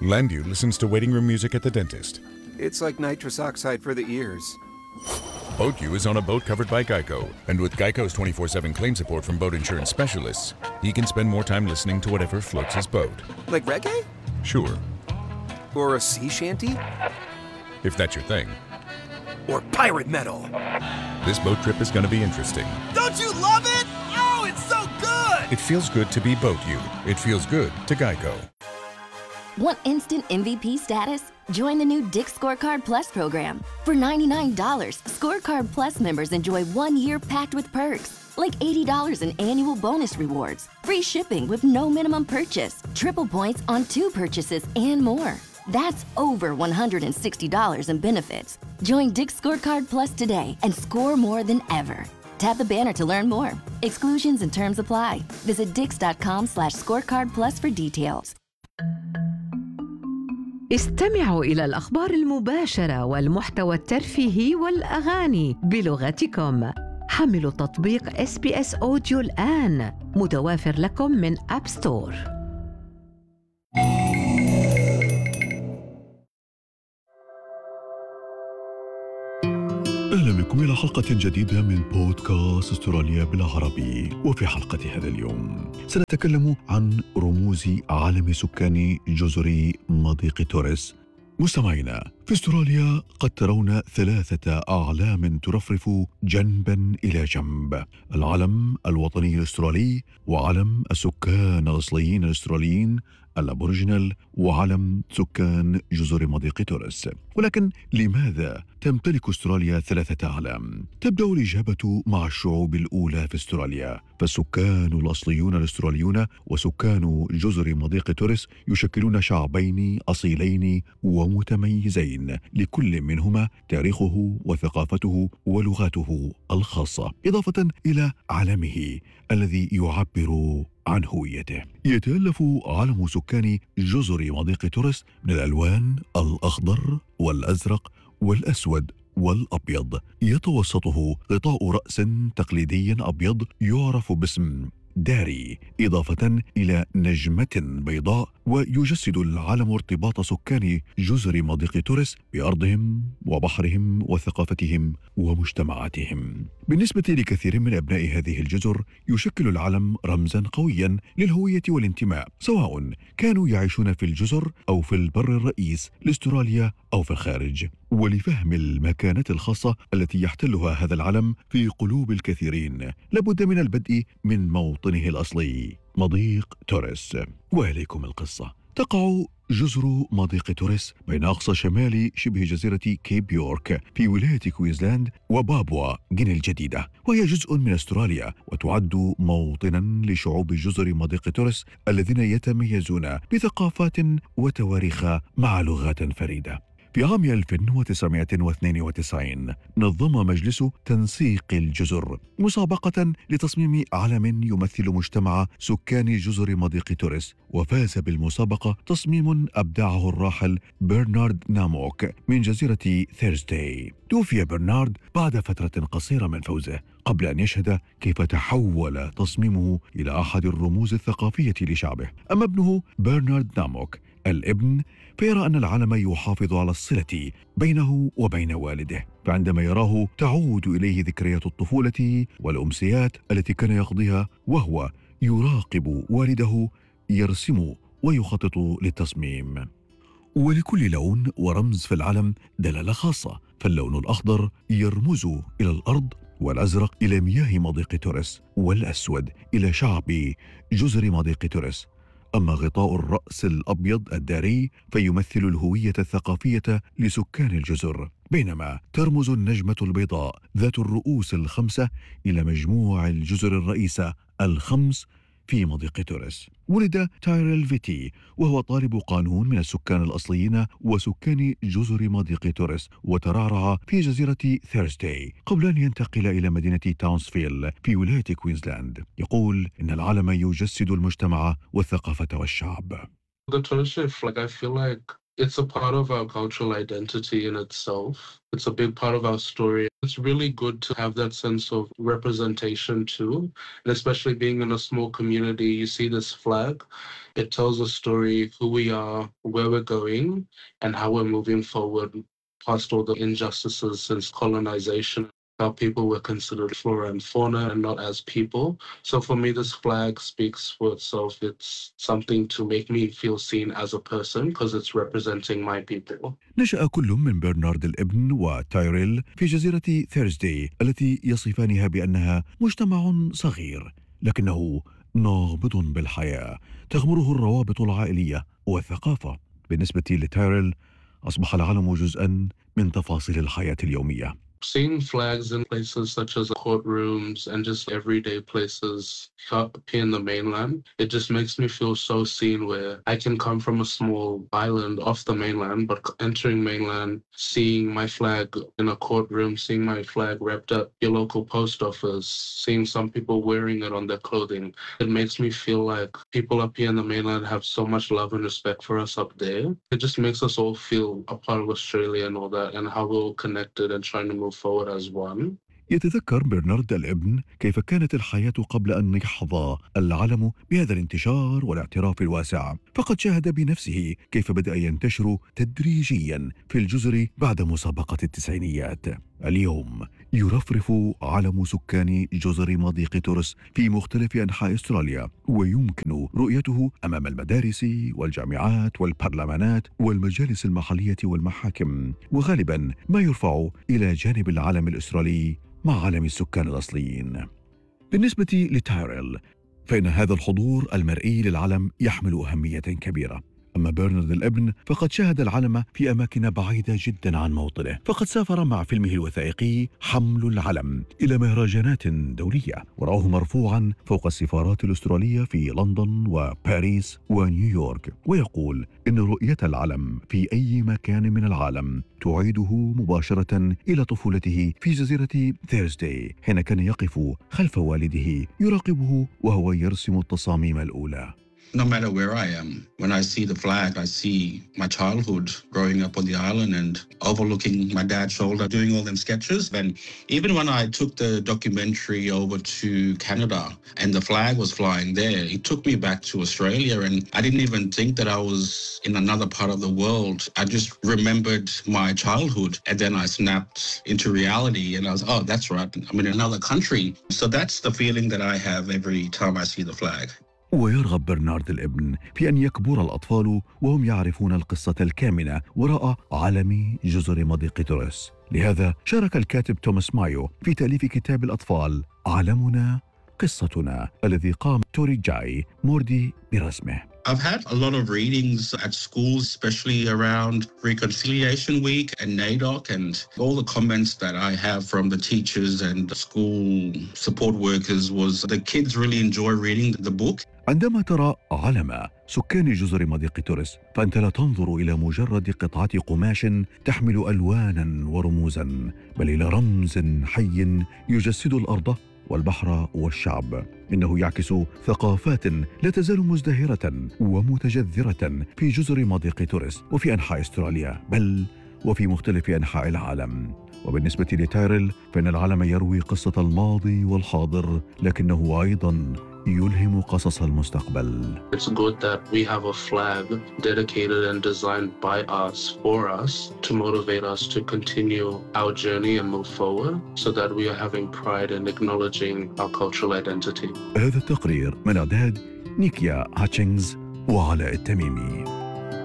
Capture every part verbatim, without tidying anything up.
Landu listens to waiting room music at the dentist. It's like nitrous oxide for the ears. BoatU is on a boat covered by Geico, and with Geico's twenty-four seven claim support from boat insurance specialists, he can spend more time listening to whatever floats his boat. Like reggae? Sure, Or a sea shanty? if that's your thing. Or pirate metal? This boat trip is going to be interesting. Don't you love it? Oh, it's so good! It feels good to be BoatU. It feels good to Geico. Want instant M V P status? Join the new Dick's Scorecard Plus program. For ninety-nine dollars, Scorecard Plus members enjoy one year packed with perks, like eighty dollars in annual bonus rewards, free shipping with no minimum purchase, triple points on two purchases, and more. That's over one hundred sixty dollars in benefits. Join Dick's Scorecard Plus today and score more than ever. Tap the banner to learn more. Exclusions and terms apply. Visit dix.com slash scorecard plus for details. استمعوا إلى الأخبار المباشرة والمحتوى الترفيهي والأغاني بلغتكم. حملوا تطبيق إس بي إس أوديو الآن، متوافر لكم من أب ستور. أهلا بكم إلى حلقة جديدة من بودكاست أستراليا بالعربي. وفي حلقة هذا اليوم سنتكلم عن رموز عالم سكان جزر مضيق توريس. مستمعينا، في أستراليا قد ترون ثلاثة أعلام ترفرف جنبا إلى جنب: العلم الوطني الأسترالي، وعلم السكان الأصليين الأستراليين الأبوريجينال، وعلم سكان جزر مضيق توريس. ولكن لماذا تمتلك أستراليا ثلاثة أعلام؟ تبدأ الإجابة مع الشعوب الأولى في أستراليا، فالسكان الأصليون الأستراليون وسكان جزر مضيق توريس يشكلون شعبين أصيلين ومتميزين، لكل منهما تاريخه وثقافته ولغته الخاصة، إضافة إلى علمه الذي يعبر عن هويته. يتألف علم سكان جزر مضيق توريس من الألوان الأخضر والأزرق والأسود والأبيض، يتوسطه غطاء رأس تقليدي أبيض يعرف باسم داري، إضافة إلى نجمة بيضاء، ويجسد العلم ارتباط سكان جزر مضيق توريس بأرضهم وبحرهم وثقافتهم ومجتمعاتهم. بالنسبة لكثير من أبناء هذه الجزر، يشكل العلم رمزا قويا للهوية والانتماء، سواء كانوا يعيشون في الجزر أو في البر الرئيس لأستراليا أو في الخارج. ولفهم المكانة الخاصة التي يحتلها هذا العلم في قلوب الكثيرين، لابد من البدء من موطنه الأصلي مضيق توريس. وإليكم القصة. تقع جزر مضيق توريس بين أقصى شمال شبه جزيرة كيب يورك في ولاية كوينزلاند وبابوا غيني الجديدة، وهي جزء من أستراليا، وتعد موطنا لشعوب جزر مضيق توريس الذين يتميزون بثقافات وتواريخ مع لغات فريدة. في عام ألف وتسعمائة واثنين وتسعين نظم مجلس تنسيق الجزر مسابقة لتصميم علم يمثل مجتمع سكان جزر مضيق توريس، وفاز بالمسابقة تصميم أبدعه الراحل برنارد ناموك من جزيرة ثيرزداي. توفي برنارد بعد فترة قصيرة من فوزه، قبل أن يشهد كيف تحول تصميمه إلى أحد الرموز الثقافية لشعبه. أما ابنه برنارد ناموك الابن فيرى أن العلم يحافظ على الصلة بينه وبين والده، فعندما يراه تعود إليه ذكريات الطفولة والأمسيات التي كان يقضيها وهو يراقب والده يرسم ويخطط للتصميم. ولكل لون ورمز في العلم دلالة خاصة، فاللون الأخضر يرمز إلى الأرض، والأزرق إلى مياه مضيق توريس، والأسود إلى شعب جزر مضيق توريس. أما غطاء الرأس الأبيض الداري فيمثل الهوية الثقافية لسكان الجزر، بينما ترمز النجمة البيضاء ذات الرؤوس الخمسة إلى مجموع الجزر الرئيسة الخمس في مضيق توريس. ولد تايريل فيتي وهو طالب قانون من السكان الأصليين وسكان جزر مضيق توريس، وترعرع في جزيرة ثيرزداي قبل أن ينتقل إلى مدينة تاونسفيل في ولاية كوينزلاند. يقول إن العلم يجسد المجتمع والثقافة والشعب. The Torres Strait flag, I feel like It's a part of our cultural identity in itself. It's a big part of our story. It's really good to have that sense of representation too. And especially being in a small community, you see this flag. It tells a story, who we are, where we're going, and how we're moving forward past all the injustices since colonization. How people were considered flora and fauna and not as people. So for me, this flag speaks for itself. It's something to make me feel seen as a person because it's representing my people. نشأ كل من برنارد الابن وتايريل في جزيرة ثيرزداي التي يصفانها بأنها مجتمع صغير لكنه نابض بالحياة تغمره الروابط العائلية والثقافة. بالنسبة لتايريل أصبح العلم جزءا من تفاصيل الحياة اليومية. Seeing flags in places such as courtrooms and just everyday places here in the mainland, it just makes me feel so seen where I can come from a small island off the mainland, but entering mainland, seeing my flag in a courtroom, seeing my flag wrapped up your local post office, seeing some people wearing it on their clothing, it makes me feel like people up here in the mainland have so much love and respect for us up there. It just makes us all feel a part of Australia and all that, and how we're all connected and trying to move forward as one. يتذكر برنارد الابن كيف كانت الحياة قبل أن يحظى العلم بهذا الانتشار والاعتراف الواسع، فقد شاهد بنفسه كيف بدأ ينتشر تدريجيا في الجزر بعد مسابقة التسعينيات. اليوم يرفرف علم سكان جزر مضيق توريس في مختلف أنحاء أستراليا، ويمكن رؤيته أمام المدارس والجامعات والبرلمانات والمجالس المحلية والمحاكم، وغالبا ما يرفع إلى جانب العلم الأسترالي مع علم السكان الأصليين. بالنسبة لتايريل فإن هذا الحضور المرئي للعلم يحمل أهمية كبيرة. أما برنارد الابن فقد شاهد العلم في أماكن بعيدة جدا عن موطنه، فقد سافر مع فيلمه الوثائقي حمل العلم إلى مهرجانات دولية ورآه مرفوعا فوق السفارات الأسترالية في لندن وباريس ونيويورك، ويقول إن رؤية العلم في أي مكان من العالم تعيده مباشرة إلى طفولته في جزيرة ثيرزداي حين كان يقف خلف والده يراقبه وهو يرسم التصاميم الأولى. No matter where I am, when I see the flag, I see my childhood growing up on the island and overlooking my dad's shoulder, doing all them sketches. And even when I took the documentary over to Canada and the flag was flying there, it took me back to Australia, and I didn't even think that I was in another part of the world. I just remembered my childhood, and then I snapped into reality and I was, oh, that's right, I'm in another country. So that's the feeling that I have every time I see the flag. ويرغب برنارد الابن في أن يكبر الأطفال وهم يعرفون القصة الكامنة وراء علم جزر مضيق توريس. لهذا شارك الكاتب توماس مايو في تأليف كتاب الأطفال عالمنا قصتنا الذي قام توري جاي موردي برسمه. I've had a lot of readings at schools, especially around Reconciliation Week and NAIDOC, and all the comments that I have from the teachers and the school support workers was the kids really enjoy reading the book. عندما ترى علم سكان جزر مضيق توريس فأنت لا تنظر إلى مجرد قطعة قماش تحمل ألوانا ورموزا، بل إلى رمز حي يجسد الأرض والبحر والشعب. إنه يعكس ثقافات لا تزال مزدهرة ومتجذرة في جزر مضيق توريس وفي أنحاء أستراليا بل وفي مختلف أنحاء العالم. وبالنسبة لتايريل فإن العلم يروي قصة الماضي والحاضر لكنه أيضا يلهم قصص المستقبل. It's good that we have a flag dedicated and designed by us for us to motivate us to continue our journey and move forward so that we are having pride and acknowledging our cultural identity. هذا التقرير من إعداد نيكيا هاتشينغز وعلاء التميمي.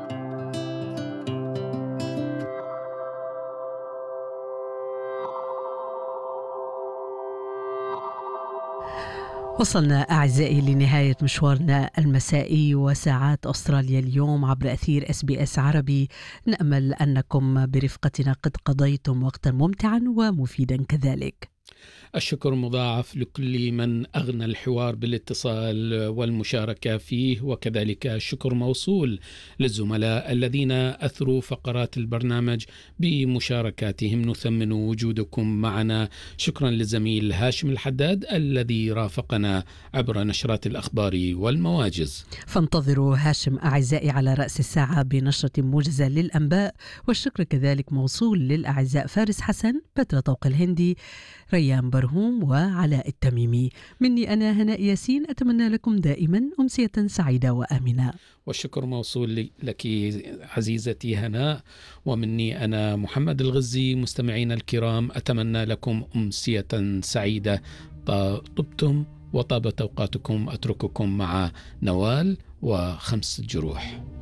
وصلنا أعزائي لنهاية مشوارنا المسائي وساعات أستراليا اليوم عبر أثير إس بي إس عربي. نأمل أنكم برفقتنا قد قضيتم وقتا ممتعا ومفيدا كذلك. الشكر مضاعف لكل من أغنى الحوار بالاتصال والمشاركة فيه، وكذلك الشكر موصول للزملاء الذين أثروا فقرات البرنامج بمشاركاتهم. نثمن وجودكم معنا. شكرا للزميل هاشم الحداد الذي رافقنا عبر نشرات الأخبار والمواجز. فانتظروا هاشم أعزائي على رأس الساعة بنشرة موجزة للأنباء، والشكر كذلك موصول للأعزاء فارس حسن، بدر طوق الهندي، ريان برهوم وعلاء التميمي. مني أنا هناء ياسين، أتمنى لكم دائما أمسية سعيدة وآمنة. والشكر موصول لك عزيزتي هناء، ومني أنا محمد الغزي. مستمعين الكرام، أتمنى لكم أمسية سعيدة. طبتم وطابت أوقاتكم. أترككم مع نوال وخمس جروح.